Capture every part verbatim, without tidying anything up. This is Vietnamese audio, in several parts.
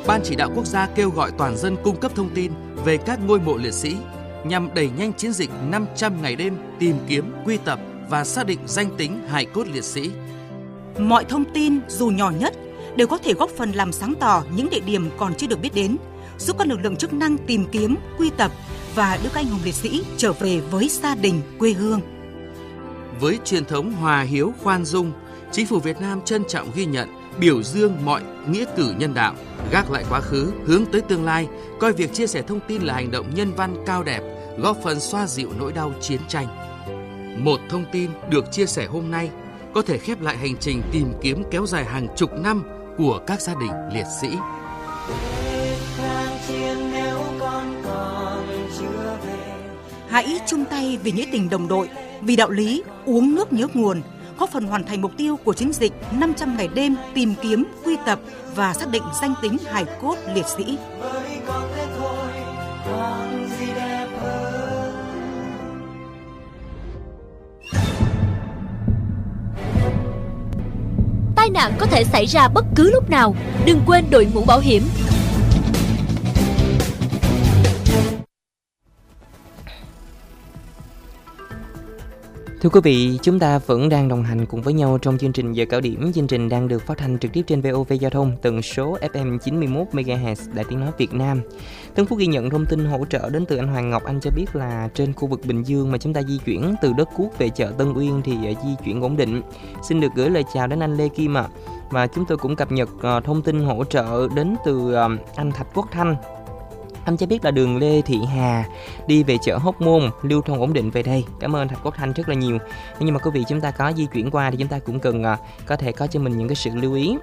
Ban Chỉ đạo Quốc gia kêu gọi toàn dân cung cấp thông tin về các ngôi mộ liệt sĩ nhằm đẩy nhanh chiến dịch năm trăm ngày đêm tìm kiếm, quy tập và xác định danh tính hài cốt liệt sĩ. Mọi thông tin dù nhỏ nhất đều có thể góp phần làm sáng tỏ những địa điểm còn chưa được biết đến, giúp các lực lượng chức năng tìm kiếm, quy tập và đưa các anh hùng liệt sĩ trở về với gia đình, quê hương. Với truyền thống hòa hiếu khoan dung, Chính phủ Việt Nam trân trọng ghi nhận, biểu dương mọi nghĩa cử nhân đạo, gác lại quá khứ, hướng tới tương lai, coi việc chia sẻ thông tin là hành động nhân văn cao đẹp, góp phần xoa dịu nỗi đau chiến tranh. Một thông tin được chia sẻ hôm nay có thể khép lại hành trình tìm kiếm kéo dài hàng chục năm của các gia đình liệt sĩ. Hãy chung tay vì nghĩa tình đồng đội, vì đạo lý uống nước nhớ nguồn, góp phần hoàn thành mục tiêu của chiến dịch năm trăm ngày đêm tìm kiếm, quy tập và xác định danh tính hài cốt liệt sĩ. Tai nạn có thể xảy ra bất cứ lúc nào, đừng quên đội mũ bảo hiểm. Thưa quý vị, chúng ta vẫn đang đồng hành cùng với nhau trong chương trình Giờ Cao Điểm. Chương trình đang được phát thanh trực tiếp trên vê o vê Giao thông, tần số ép em chín mươi mốt mê ga héc Đài Tiếng Nói Việt Nam. Tân Phúc ghi nhận thông tin hỗ trợ đến từ anh Hoàng Ngọc. Anh cho biết là trên khu vực Bình Dương mà chúng ta di chuyển từ Đất Cuốc về chợ Tân Uyên thì di chuyển ổn định. Xin được gửi lời chào đến anh Lê Kim ạ. À. Và chúng tôi cũng cập nhật thông tin hỗ trợ đến từ anh Thạch Quốc Thanh. Anh cho biết là đường Lê Thị Hà đi về chợ Hóc Môn lưu thông ổn định về đây. Cảm ơn Thạch Quốc Thanh rất là nhiều. Nhưng mà quý vị chúng ta có di chuyển qua thì chúng ta cũng cần có thể có cho mình những cái sự lưu ý.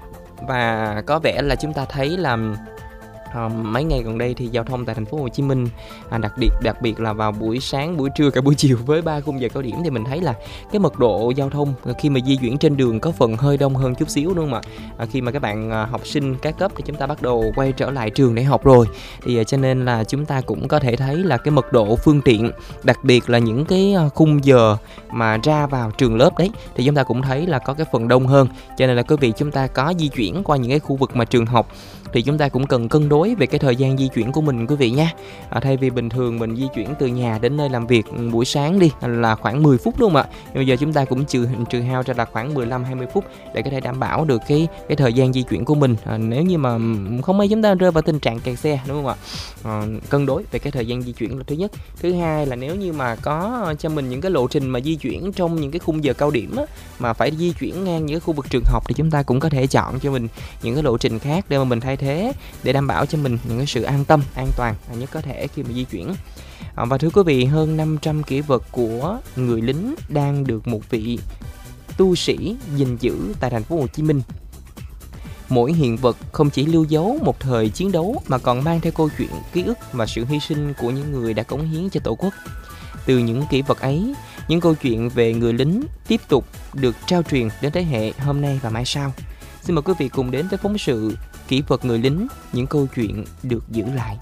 Và có vẻ là chúng ta thấy là À, mấy ngày gần đây thì giao thông tại thành phố Hồ Chí Minh à, đặc biệt đặc biệt là vào buổi sáng, buổi trưa, cả buổi chiều với ba khung giờ cao điểm thì mình thấy là cái mật độ giao thông khi mà di chuyển trên đường có phần hơi đông hơn chút xíu, đúng không ạ? À, khi mà các bạn à, học sinh các cấp thì chúng ta bắt đầu quay trở lại trường để học rồi thì à, cho nên là chúng ta cũng có thể thấy là cái mật độ phương tiện, đặc biệt là những cái khung giờ mà ra vào trường lớp đấy thì chúng ta cũng thấy là có cái phần đông hơn. Cho nên là quý vị chúng ta có di chuyển qua những cái khu vực mà trường học thì chúng ta cũng cần cân đối về cái thời gian di chuyển của mình quý vị nha. À, thay vì bình thường mình di chuyển từ nhà đến nơi làm việc buổi sáng đi là khoảng mười phút, đúng không ạ? Nhưng bây giờ chúng ta cũng trừ trừ hao ra là khoảng mười lăm hai mươi phút để có thể đảm bảo được cái cái thời gian di chuyển của mình. À, nếu như mà không may chúng ta rơi vào tình trạng kẹt xe, đúng không ạ? À, cân đối về cái thời gian di chuyển là thứ nhất. Thứ hai là nếu như mà có cho mình những cái lộ trình mà di chuyển trong những cái khung giờ cao điểm á, mà phải di chuyển ngang những cái khu vực trường học thì chúng ta cũng có thể chọn cho mình những cái lộ trình khác để mà mình thay thế để đảm bảo cho mình những cái sự an tâm, an toàn nhất có thể khi mà di chuyển. À, và thưa quý vị, hơn năm trăm kỷ vật của người lính đang được một vị tu sĩ gìn giữ tại thành phố Hồ Chí Minh. Mỗi hiện vật không chỉ lưu dấu một thời chiến đấu mà còn mang theo câu chuyện, ký ức và sự hy sinh của những người đã cống hiến cho Tổ quốc. Từ những kỷ vật ấy, những câu chuyện về người lính tiếp tục được trao truyền đến thế hệ hôm nay và mai sau. Xin mời quý vị cùng đến với phóng sự Kỷ vật người lính, những câu chuyện được giữ lại.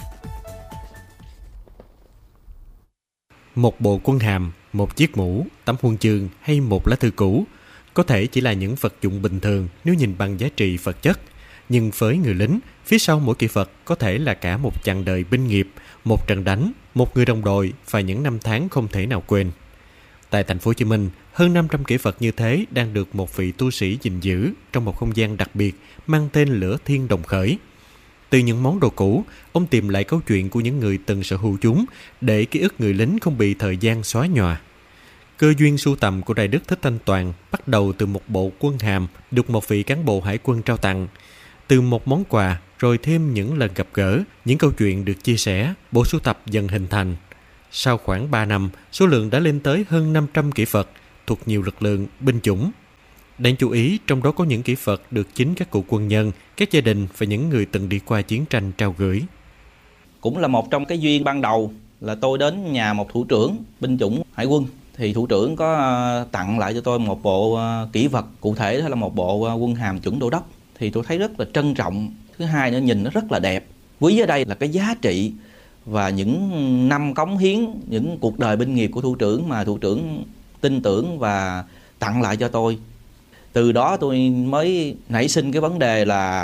Một bộ quân hàm, một chiếc mũ, tấm huân chương hay một lá thư cũ có thể chỉ là những vật dụng bình thường nếu nhìn bằng giá trị vật chất. Nhưng với người lính, phía sau mỗi kỷ vật có thể là cả một chặng đời binh nghiệp, một trận đánh, một người đồng đội và những năm tháng không thể nào quên. Tại thành phố Hồ Chí Minh, hơn năm trăm kỷ vật như thế đang được một vị tu sĩ gìn giữ trong một không gian đặc biệt mang tên Lửa Thiên Đồng Khởi. Từ những món đồ cũ, ông tìm lại câu chuyện của những người từng sở hữu chúng để ký ức người lính không bị thời gian xóa nhòa. Cơ duyên sưu tầm của Đại Đức Thích Thanh Toàn bắt đầu từ một bộ quân hàm được một vị cán bộ hải quân trao tặng. Từ một món quà, rồi thêm những lần gặp gỡ, những câu chuyện được chia sẻ, bộ sưu tập dần hình thành. Sau khoảng ba năm, số lượng đã lên tới hơn năm trăm kỷ vật thuộc nhiều lực lượng, binh chủng. Đáng chú ý, trong đó có những kỷ vật được chính các cựu quân nhân, các gia đình và những người từng đi qua chiến tranh trao gửi. Cũng là một trong cái duyên ban đầu là tôi đến nhà một thủ trưởng binh chủng hải quân. Thì thủ trưởng có tặng lại cho tôi một bộ kỷ vật, cụ thể đó là một bộ quân hàm chuẩn đô đốc. Thì tôi thấy rất là trân trọng. Thứ hai nữa, nhìn nó rất là đẹp. Quý ở đây là cái giá trị và những năm cống hiến, những cuộc đời binh nghiệp của thủ trưởng mà thủ trưởng tin tưởng và tặng lại cho tôi. Từ đó tôi mới nảy sinh cái vấn đề là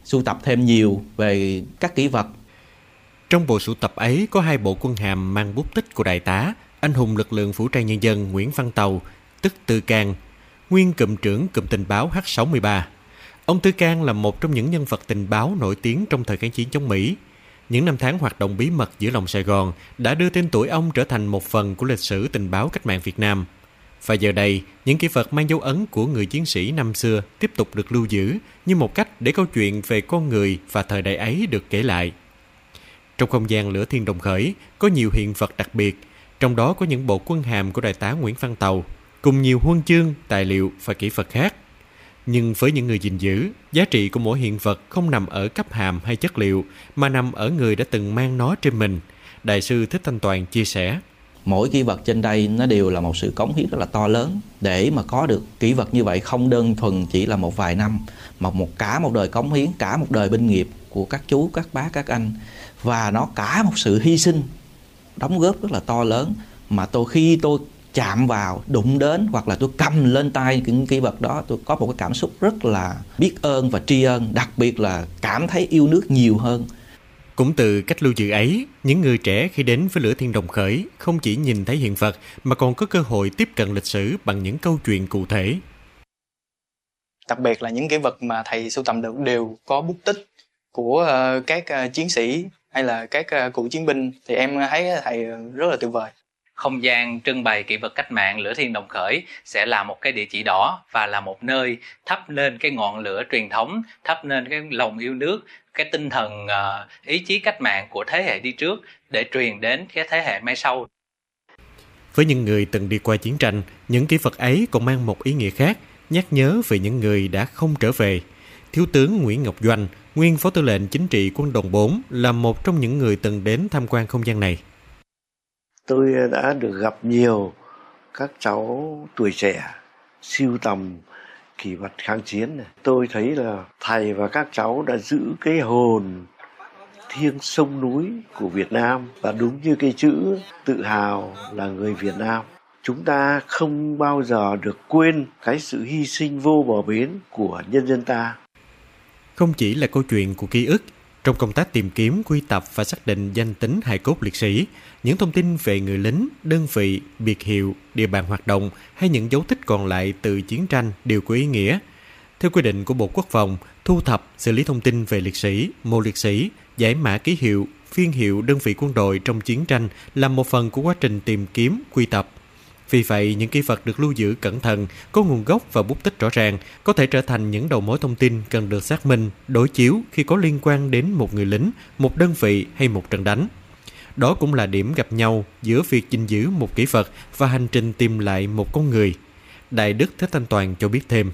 sưu tập thêm nhiều về các kỷ vật. Trong bộ sưu tập ấy có hai bộ quân hàm mang bút tích của đại tá, anh hùng lực lượng vũ trang nhân dân Nguyễn Văn Tàu, tức Tư Cang, nguyên cụm trưởng cụm tình báo H sáu mươi ba. Ông Tư Cang là một trong những nhân vật tình báo nổi tiếng trong thời kháng chiến chống Mỹ. Những năm tháng hoạt động bí mật giữa lòng Sài Gòn đã đưa tên tuổi ông trở thành một phần của lịch sử tình báo cách mạng Việt Nam. Và giờ đây, những kỷ vật mang dấu ấn của người chiến sĩ năm xưa tiếp tục được lưu giữ như một cách để câu chuyện về con người và thời đại ấy được kể lại. Trong không gian Lửa Thiên Đồng Khởi có nhiều hiện vật đặc biệt, trong đó có những bộ quân hàm của đại tá Nguyễn Văn Tàu, cùng nhiều huân chương, tài liệu và kỷ vật khác. Nhưng với những người gìn giữ, giá trị của mỗi hiện vật không nằm ở cấp hàm hay chất liệu, mà nằm ở người đã từng mang nó trên mình. Đại sư Thích Thanh Toàn chia sẻ. Mỗi kỷ vật trên đây nó đều là một sự cống hiến rất là to lớn. Để mà có được kỷ vật như vậy không đơn thuần chỉ là một vài năm, mà một cả một đời cống hiến, cả một đời binh nghiệp của các chú, các bác, các anh. Và nó cả một sự hy sinh, đóng góp rất là to lớn. Mà tôi khi tôi chạm vào, đụng đến hoặc là tôi cầm lên tay những kỷ vật đó, tôi có một cái cảm xúc rất là biết ơn và tri ân, đặc biệt là cảm thấy yêu nước nhiều hơn. Cũng từ cách lưu giữ ấy, những người trẻ khi đến với Lửa Thiên Đồng Khởi không chỉ nhìn thấy hiện vật mà còn có cơ hội tiếp cận lịch sử bằng những câu chuyện cụ thể. Đặc biệt là những kỷ vật mà thầy sưu tầm được đều có bút tích của uh, các uh, chiến sĩ hay là các uh, cựu chiến binh, thì em thấy thầy rất là tuyệt vời. Không gian trưng bày kỷ vật cách mạng Lửa Thiên Đồng Khởi sẽ là một cái địa chỉ đỏ và là một nơi thắp lên cái ngọn lửa truyền thống, thắp lên cái lòng yêu nước, cái tinh thần uh, ý chí cách mạng của thế hệ đi trước để truyền đến cái thế hệ mai sau. Với những người từng đi qua chiến tranh, những kỷ vật ấy còn mang một ý nghĩa khác, nhắc nhớ về những người đã không trở về. Thiếu tướng Nguyễn Ngọc Doanh, nguyên Phó Tư lệnh Chính trị Quân đoàn bốn, là một trong những người từng đến tham quan không gian này. Tôi đã được gặp nhiều các cháu tuổi trẻ sưu tầm kỷ vật kháng chiến này. Tôi thấy là thầy và các cháu đã giữ cái hồn thiêng sông núi của Việt Nam, và đúng như cái chữ tự hào là người Việt Nam. Chúng ta không bao giờ được quên cái sự hy sinh vô bờ bến của nhân dân ta. Không chỉ là câu chuyện của ký ức, trong công tác tìm kiếm, quy tập và xác định danh tính hài cốt liệt sĩ, những thông tin về người lính, đơn vị, biệt hiệu, địa bàn hoạt động hay những dấu tích còn lại từ chiến tranh đều có ý nghĩa. Theo quy định của Bộ Quốc phòng, thu thập, xử lý thông tin về liệt sĩ, mộ liệt sĩ, giải mã ký hiệu, phiên hiệu đơn vị quân đội trong chiến tranh là một phần của quá trình tìm kiếm, quy tập. Vì vậy, những kỷ vật được lưu giữ cẩn thận, có nguồn gốc và bút tích rõ ràng, có thể trở thành những đầu mối thông tin cần được xác minh, đối chiếu khi có liên quan đến một người lính, một đơn vị hay một trận đánh. Đó cũng là điểm gặp nhau giữa việc gìn giữ một kỷ vật và hành trình tìm lại một con người. Đại đức Thích Thanh Toàn cho biết thêm.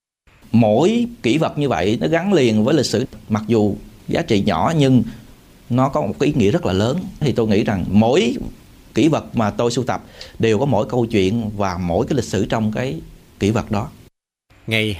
Mỗi kỷ vật như vậy nó gắn liền với lịch sử, mặc dù giá trị nhỏ nhưng nó có một cái ý nghĩa rất là lớn. Thì tôi nghĩ rằng mỗi kỷ vật mà tôi sưu tập đều có mỗi câu chuyện và mỗi cái lịch sử trong cái kỷ vật đó. Ngày